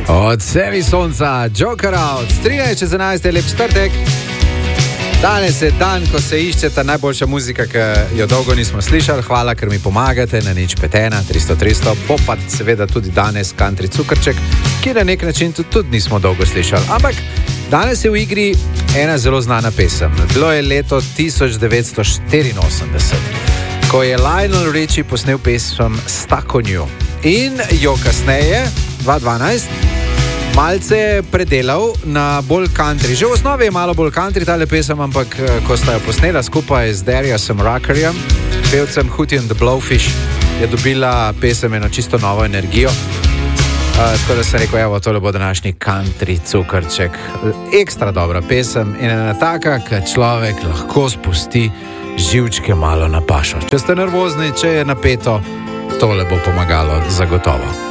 Od Sevi sonca, Joker out, 13:11, lep četrtek. Danes je dan, ko se iščeta najboljša muzika, ki jo dolgo nismo slišali. Hvala, ker mi pomagate na 051 300 bo pa seveda tudi danes Country Cukrček, ki na nek način tudi nismo dolgo slišali. Ampak danes je v igri ena zelo znana pesem. Bilo je leto 1984, ko je Lionel Richie posnel pesem Stuck on You in jo kasneje, 2012, malce predelal na bolj country. Že v osnovi je malo bolj country tale pesem, ampak ko sta jo posnela skupaj z Dariusom Ruckerjem, pevcem Hootie and the Blowfish, je dobila pesem eno čisto novo energijo. Tako da sem rekel, evo, tole bo današnji Country Cukrček. Ekstra dobra pesem in ena taka, ki človek lahko spusti živčke malo na pašo. Če ste nervozni, če je napeto, tole bo pomagalo zagotovo.